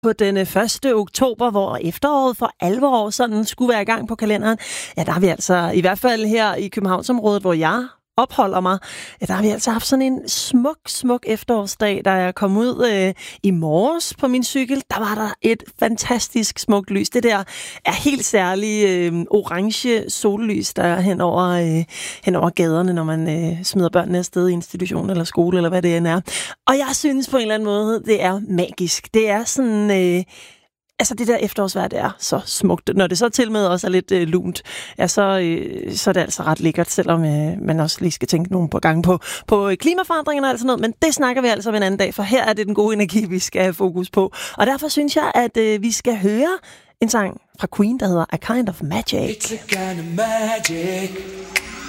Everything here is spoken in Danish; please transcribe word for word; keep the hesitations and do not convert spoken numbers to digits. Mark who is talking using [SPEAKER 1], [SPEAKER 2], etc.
[SPEAKER 1] På den første oktober, hvor efteråret for alvor sådan skulle være i gang på kalenderen, ja, der har vi altså, i hvert fald her i Københavnsområdet, hvor jeg opholder mig, ja, der har vi altså haft sådan en smuk, smuk efterårsdag, da jeg kom ud øh, i morges på min cykel. Der var der et fantastisk smukt lys. Det der er helt særligt øh, orange sollys, der er hen over, øh, hen over gaderne, når man øh, smider børnene afsted i institution eller skole, eller hvad det end er. Og jeg synes på en eller anden måde, det er magisk. Det er sådan... Øh, Altså det der efterårsvejr, det er så smukt. Når det så til med også er lidt øh, lunt, ja, så, øh, så er det altså ret lækkert, selvom øh, man også lige skal tænke nogle par gange på, på klimaforandringerne og alt sådan noget. Men det snakker vi altså om en anden dag, for her er det den gode energi, vi skal have fokus på. Og derfor synes jeg, at øh, vi skal høre en sang fra Queen, der hedder A Kind of Magic.
[SPEAKER 2] It's a kind of magic.